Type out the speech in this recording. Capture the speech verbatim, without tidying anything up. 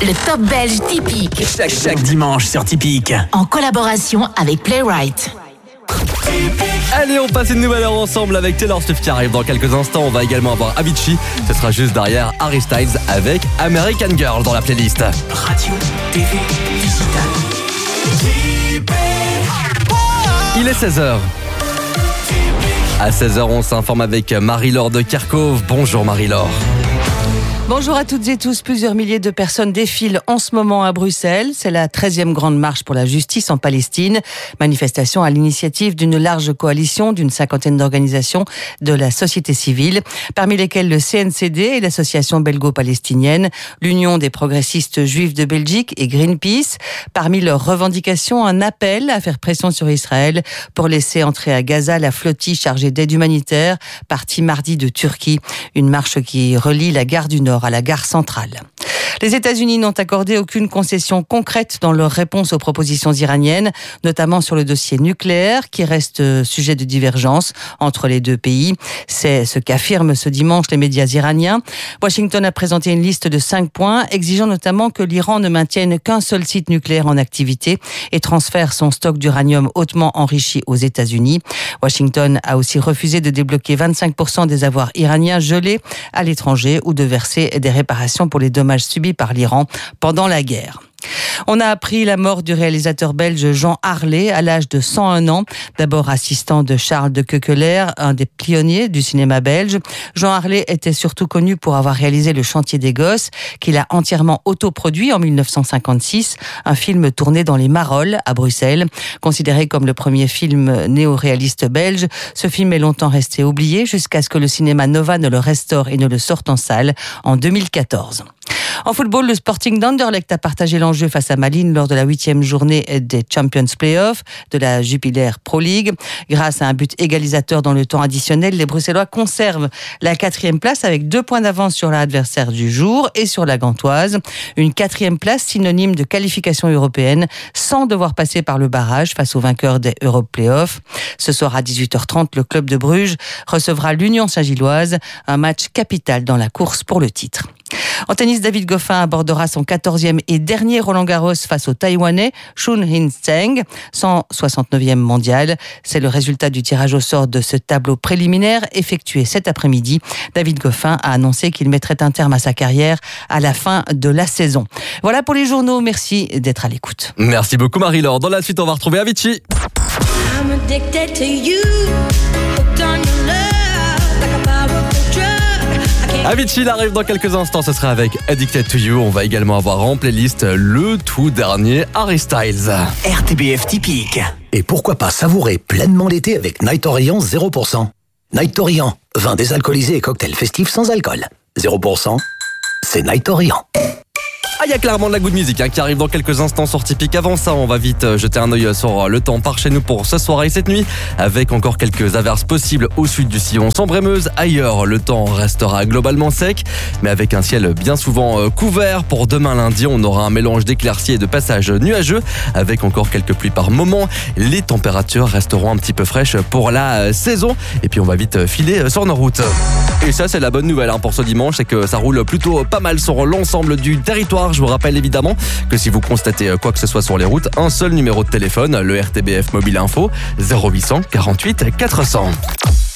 le top belge typique. Chaque, chaque dimanche sur Typique. En collaboration avec Playwright. Allez, on passe une nouvelle heure ensemble avec Taylor Swift qui arrive dans quelques instants. On va également avoir Avicii. Ce sera juste derrière Harry Styles avec American Girl dans la playlist. Radio, T V, digital. Il est seize heures. À seize heures, on s'informe avec Marie-Laure de Kerkhove. Bonjour Marie-Laure. Bonjour à toutes et tous. Plusieurs milliers de personnes défilent en ce moment à Bruxelles. C'est la treizième grande marche pour la justice en Palestine. Manifestation à l'initiative d'une large coalition d'une cinquantaine d'organisations de la société civile, parmi lesquelles le C N C D et l'association belgo-palestinienne, l'Union des progressistes juifs de Belgique et Greenpeace. Parmi leurs revendications, un appel à faire pression sur Israël pour laisser entrer à Gaza la flottille chargée d'aide humanitaire, partie mardi de Turquie. Une marche qui relie la gare du Nord à la gare centrale. Les États-Unis n'ont accordé aucune concession concrète dans leur réponse aux propositions iraniennes, notamment sur le dossier nucléaire qui reste sujet de divergence entre les deux pays. C'est ce qu'affirment ce dimanche les médias iraniens. Washington a présenté une liste de cinq points, exigeant notamment que l'Iran ne maintienne qu'un seul site nucléaire en activité et transfère son stock d'uranium hautement enrichi aux États-Unis. Washington a aussi refusé de débloquer vingt-cinq pour cent des avoirs iraniens gelés à l'étranger ou de verser des réparations pour les dommages subis par l'Iran pendant la guerre. On a appris la mort du réalisateur belge Jean Harlet à l'âge de cent un ans. D'abord assistant de Charles de Keukeler, un des pionniers du cinéma belge. Jean Harlet était surtout connu pour avoir réalisé Le Chantier des Gosses, qu'il a entièrement autoproduit en mille neuf cent cinquante-six, un film tourné dans les Marolles à Bruxelles. Considéré comme le premier film néo-réaliste belge, ce film est longtemps resté oublié jusqu'à ce que le cinéma Nova ne le restaure et ne le sorte en salle en deux mille quatorze. En football, le Sporting d'Anderlecht a partagé l'enjeu face à Malines lors de la huitième journée des Champions Playoffs de la Jupiler Pro League. Grâce à un but égalisateur dans le temps additionnel, les Bruxellois conservent la quatrième place avec deux points d'avance sur l'adversaire du jour et sur la Gantoise. Une quatrième place synonyme de qualification européenne sans devoir passer par le barrage face au vainqueur des Europe Playoffs. Ce soir à dix-huit heures trente, le club de Bruges recevra l'Union Saint-Gilloise, un match capital dans la course pour le titre. En tennis, David Goffin abordera son quatorzième et dernier Roland-Garros face au Taïwanais Chun Hin Tseng, cent soixante-neuvième mondial. C'est le résultat du tirage au sort de ce tableau préliminaire effectué cet après-midi. David Goffin a annoncé qu'il mettrait un terme à sa carrière à la fin de la saison. Voilà pour les journaux. Merci d'être à l'écoute. Merci beaucoup Marie-Laure. Dans la suite, on va retrouver Avicii. I'm addicted to you, hooked on your love, like a powerful drug. Avicii il arrive dans quelques instants, ce sera avec Addicted to You. On va également avoir en playlist le tout dernier Harry Styles. R T B F Typique. Et pourquoi pas savourer pleinement l'été avec Night Orient zéro pour cent. Night Orient, vin désalcoolisé et cocktail festif sans alcool. zéro pour cent, c'est Night Orient. Ah, il y a clairement de la good music hein, qui arrive dans quelques instants sur Typique. Avant ça, on va vite jeter un œil sur le temps par chez nous pour ce soir et cette nuit, avec encore quelques averses possibles au sud du sillon Sambre-et-Meuse. Ailleurs, le temps restera globalement sec, mais avec un ciel bien souvent couvert. Pour demain lundi, on aura un mélange d'éclaircies et de passages nuageux, avec encore quelques pluies par moment. Les températures resteront un petit peu fraîches pour la saison, et puis on va vite filer sur nos routes. Et ça, c'est la bonne nouvelle hein, pour ce dimanche, c'est que ça roule plutôt pas mal sur l'ensemble du territoire. Je vous rappelle évidemment que si vous constatez quoi que ce soit sur les routes, un seul numéro de téléphone, le R T B F Mobile Info, zéro huit cent quarante-huit quatre cents.